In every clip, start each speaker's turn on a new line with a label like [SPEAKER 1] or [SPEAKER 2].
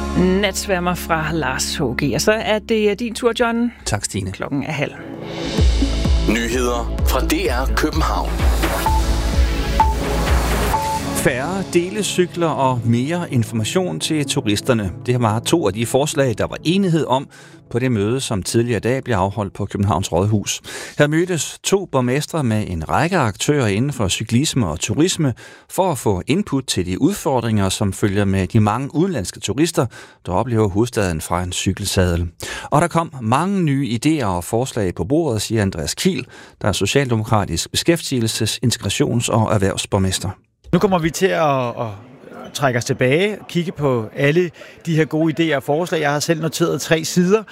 [SPEAKER 1] Natsværmer fra Lars H.G. Og så er det din tur, John.
[SPEAKER 2] Tak, Stine.
[SPEAKER 1] Klokken er 12:30.
[SPEAKER 3] Nyheder fra DR København.
[SPEAKER 2] Færre delecykler og mere information til turisterne. Det var 2 af de forslag, der var enighed om på det møde, som tidligere i dag blev afholdt på Københavns Rådhus. Her mødtes 2 borgmestre med en række aktører inden for cyklisme og turisme for at få input til de udfordringer, som følger med de mange udenlandske turister, der oplever hovedstaden fra en cykelsadel. Og der kom mange nye idéer og forslag på bordet, siger Andreas Kiel, der er socialdemokratisk beskæftigelses-, integrations- og erhvervsborgmester.
[SPEAKER 4] Nu kommer vi til at trække os tilbage, kigge på alle de her gode idéer og forslag. Jeg har selv noteret 3 sider,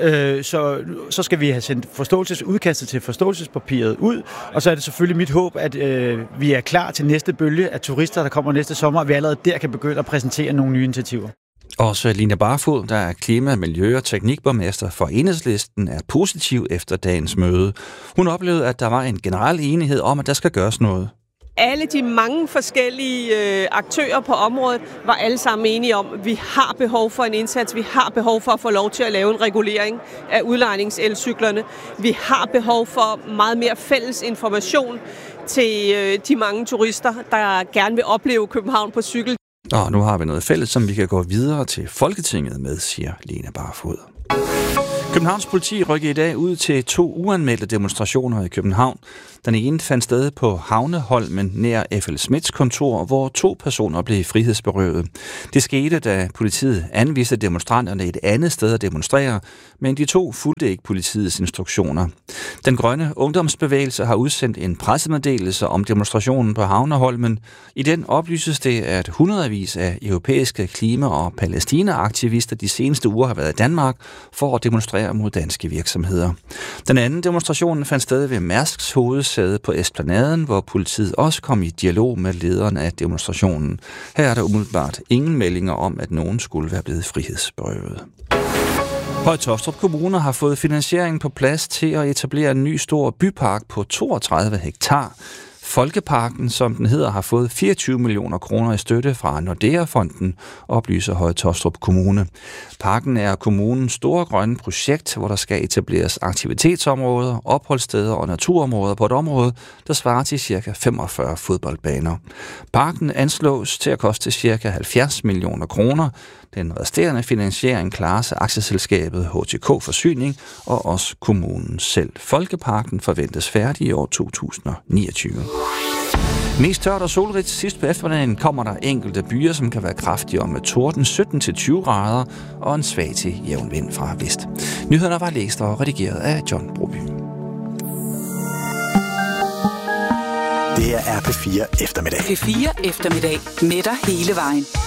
[SPEAKER 4] så skal vi have sendt udkastet til forståelsespapiret ud, og så er det selvfølgelig mit håb, at vi er klar til næste bølge af turister, der kommer næste sommer, og vi allerede der kan begynde at præsentere nogle nye initiativer.
[SPEAKER 2] Også Line Barfod, der er klima-, miljø- og teknikborgmester for Enhedslisten, er positiv efter dagens møde. Hun oplevede, at der var en generel enighed om, at der skal gøres noget.
[SPEAKER 5] Alle de mange forskellige aktører på området var alle sammen enige om, at vi har behov for en indsats. Vi har behov for at få lov til at lave en regulering af udlejningselcyklerne. Vi har behov for meget mere fælles information til de mange turister, der gerne vil opleve København på cykel.
[SPEAKER 2] Og nu har vi noget fælles, som vi kan gå videre til Folketinget med, siger Lene Barfod. Københavns politi rykker i dag ud til 2 uanmeldte demonstrationer i København. Den ene fandt sted på Havneholmen nær F.L. Smiths kontor, hvor 2 personer blev frihedsberøvet. Det skete, da politiet anviste demonstranterne et andet sted at demonstrere, men de 2 fulgte ikke politiets instruktioner. Den grønne ungdomsbevægelse har udsendt en pressemeddelelse om demonstrationen på Havneholmen. I den oplyses det, at hundredvis af europæiske klima- og palæstina-aktivister de seneste uger har været i Danmark for at demonstrere mod danske virksomheder. Den anden demonstration fandt sted ved Mærsks hovedsæde på Esplanaden, hvor politiet også kom i dialog med lederen af demonstrationen. Her er der umiddelbart ingen meldinger om, at nogen skulle være blevet frihedsberøvet. Høje-Taastrup Kommune har fået finansiering på plads til at etablere en ny stor bypark på 32 hektar. Folkeparken, som den hedder, har fået 24 millioner kroner i støtte fra Nordea-fonden, oplyser Høje-Taastrup Kommune. Parken er kommunens store grønne projekt, hvor der skal etableres aktivitetsområder, opholdssteder og naturområder på et område, der svarer til ca. 45 fodboldbaner. Parken anslås til at koste ca. 70 millioner kroner. Den resterende finansiering klares af aktieselskabet HTK Forsyning og også kommunen selv. Folkeparken forventes færdig i år 2029. Mest tørt og solrigt sidst på eftermiddagen kommer der enkelte byer, som kan være kraftigere med torden 17-20 grader og en svag til jævn vind fra vest. Nyhederne var læst og redigeret af John Broby.
[SPEAKER 3] Det her er P4 Eftermiddag.
[SPEAKER 6] P4 Eftermiddag med dig hele vejen.